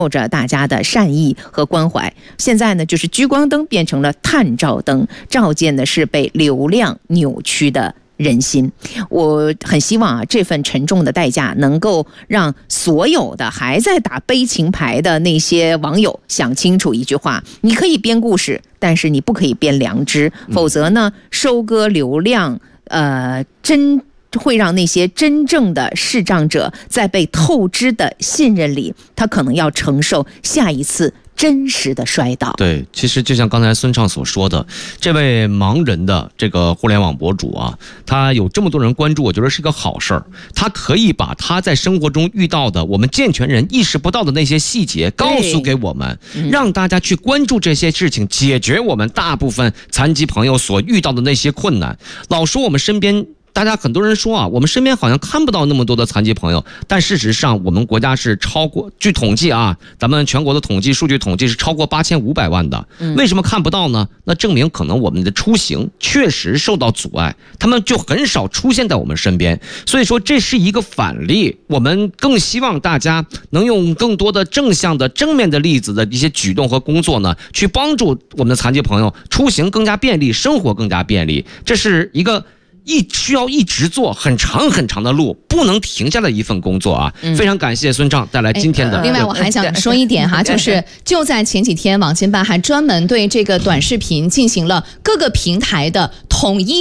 着大家的善意和关怀。现在呢，就是聚光灯变成了探照灯，照见的是被流量扭曲的人心。我很希望啊，这份沉重的代价能够让所有的还在打悲情牌的那些网友想清楚一句话：你可以编故事，但是你不可以编良知，否则呢，收割流量，会让那些真正的视障者在被透支的信任里，他可能要承受下一次真实的摔倒。 对，其实就像刚才孙畅所说的，这位盲人的这个互联网博主啊，他有这么多人关注，我觉得是个好事儿。他可以把他在生活中遇到的我们健全人意识不到的那些细节告诉给我们，让大家去关注这些事情，解决我们大部分残疾朋友所遇到的那些困难。老说我们身边，大家很多人说啊，我们身边好像看不到那么多的残疾朋友，但事实上我们国家是超过，据统计啊，咱们全国的统计数据统计是超过8500万的。为什么看不到呢？那证明可能我们的出行确实受到阻碍，他们就很少出现在我们身边。所以说这是一个反例，我们更希望大家能用更多的正向的正面的例子的一些举动和工作呢，去帮助我们的残疾朋友出行更加便利，生活更加便利。这是一个需要一直做很长很长的路，不能停下的一份工作啊！非常感谢孙畅带来今天的。 另外我还想说一点哈，就是就在前几天，网信办还专门对这个短视频进行了各个平台的统一